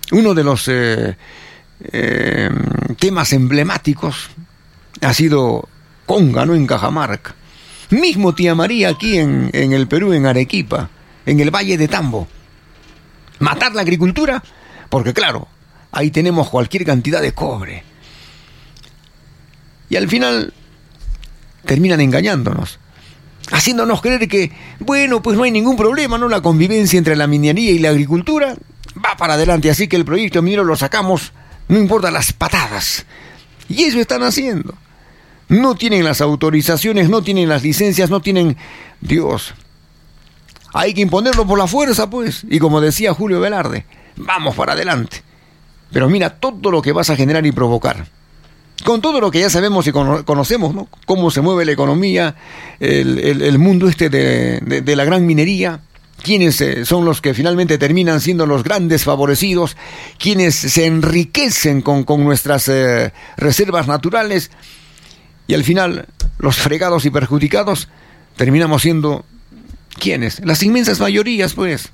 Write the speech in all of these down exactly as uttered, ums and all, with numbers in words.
uno de los eh, eh, temas emblemáticos ha sido Conga, ¿no? En Cajamarca. Mismo Tía María aquí en, en el Perú, en Arequipa, en el Valle de Tambo. Matar la agricultura, porque claro, ahí tenemos cualquier cantidad de cobre. Y al final terminan engañándonos, haciéndonos creer que, bueno, pues no hay ningún problema, ¿no? La convivencia entre la minería y la agricultura va para adelante, así que el proyecto minero lo sacamos, no importa las patadas. Y eso están haciendo. No tienen las autorizaciones, no tienen las licencias, no tienen... Dios, hay que imponerlo por la fuerza, pues. Y como decía Julio Velarde, vamos para adelante. Pero mira todo lo que vas a generar y provocar. Con todo lo que ya sabemos y cono- conocemos, ¿no? Cómo se mueve la economía, el, el, el mundo este de, de, de la gran minería, quiénes eh, son los que finalmente terminan siendo los grandes favorecidos, quienes se enriquecen con, con nuestras eh, reservas naturales, y al final los fregados y perjudicados terminamos siendo, ¿quiénes? Las inmensas mayorías, pues.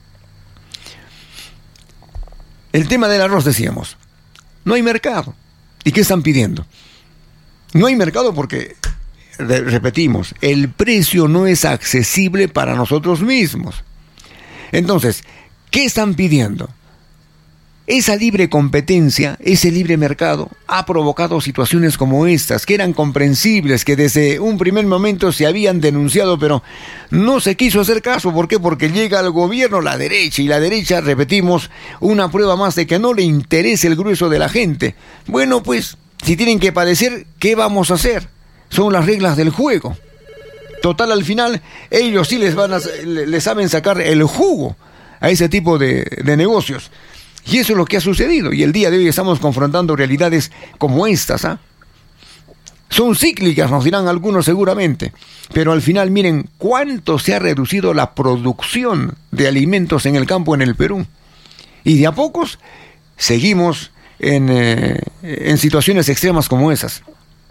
El tema del arroz, decíamos, no hay mercado. ¿Y qué están pidiendo? No hay mercado porque, re- repetimos, el precio no es accesible para nosotros mismos. Entonces, ¿qué están pidiendo? Esa libre competencia, ese libre mercado, ha provocado situaciones como estas, que eran comprensibles, que desde un primer momento se habían denunciado, pero no se quiso hacer caso. ¿Por qué? Porque llega al gobierno la derecha, y la derecha, repetimos, una prueba más de que no le interesa el grueso de la gente. Bueno, pues, si tienen que padecer, ¿qué vamos a hacer? Son las reglas del juego. Total, al final, ellos sí les van a, les saben sacar el jugo a ese tipo de, de negocios. Y eso es lo que ha sucedido. Y el día de hoy estamos confrontando realidades como estas, ¿ah? Son cíclicas, nos dirán algunos seguramente. Pero al final, miren cuánto se ha reducido la producción de alimentos en el campo en el Perú. Y de a pocos seguimos en, eh, en situaciones extremas como esas.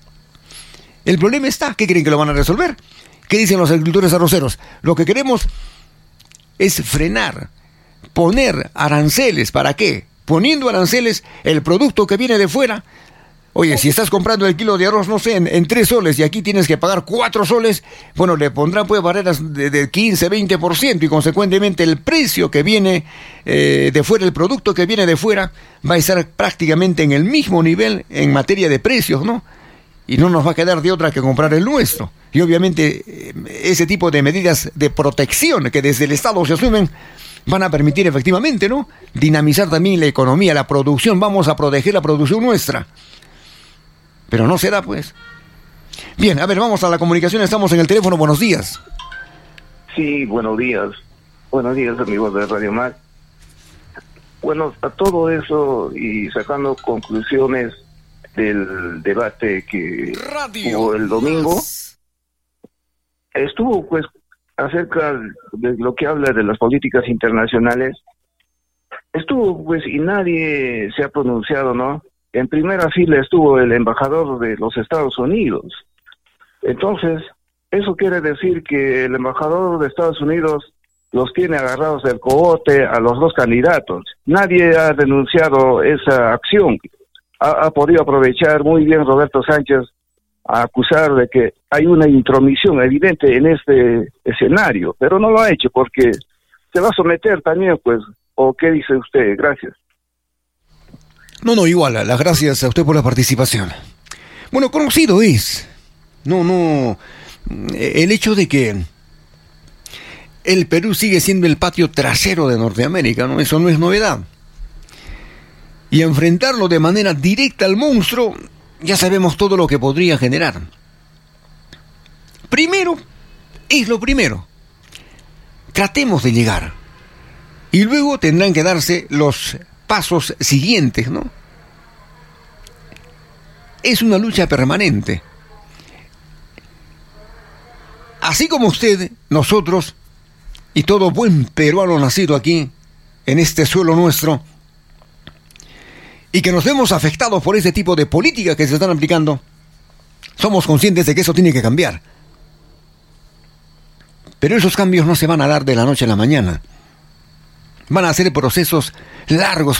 El problema está, ¿qué creen que lo van a resolver? ¿Qué dicen los agricultores arroceros? Lo que queremos es frenar, poner aranceles. ¿Para qué? Poniendo aranceles, el producto que viene de fuera. Oye, si estás comprando el kilo de arroz, no sé, en, en tres soles y aquí tienes que pagar cuatro soles, bueno, le pondrán pues barreras de, de quince, veinte por ciento, y consecuentemente el precio que viene eh, de fuera, el producto que viene de fuera, va a estar prácticamente en el mismo nivel en materia de precios, ¿no? Y no nos va a quedar de otra que comprar el nuestro. Y obviamente eh, ese tipo de medidas de protección que desde el Estado se asumen van a permitir efectivamente, ¿no?, dinamizar también la economía, la producción. Vamos a proteger la producción nuestra. Pero no se da, pues. Bien, a ver, vamos a la comunicación. Estamos en el teléfono. Buenos días. Sí, buenos días. Buenos días, amigos de Radio Mar. Bueno, a todo eso y sacando conclusiones del debate que Radio hubo el domingo, estuvo pues acerca de lo que habla de las políticas internacionales, estuvo pues y nadie se ha pronunciado, ¿no? En primera fila estuvo el embajador de los Estados Unidos. Entonces, eso quiere decir que el embajador de Estados Unidos los tiene agarrados del cogote a los dos candidatos. Nadie ha denunciado esa acción. Ha, ha podido aprovechar muy bien Roberto Sánchez a acusar de que hay una intromisión evidente en este escenario, pero no lo ha hecho porque se va a someter también, pues. ¿O qué dice usted? Gracias. No, no, igual, las gracias a usted por la participación. Bueno, conocido es, no, no, el hecho de que el Perú sigue siendo el patio trasero de Norteamérica, ¿no? Eso no es novedad. Y enfrentarlo de manera directa al monstruo, ya sabemos todo lo que podría generar. Primero, es lo primero. Tratemos de llegar. Y luego tendrán que darse los pasos siguientes, ¿no? Es una lucha permanente. Así como usted, nosotros y todo buen peruano nacido aquí, en este suelo nuestro, y que nos vemos afectados por ese tipo de políticas que se están aplicando, somos conscientes de que eso tiene que cambiar. Pero esos cambios no se van a dar de la noche a la mañana. Van a ser procesos largos.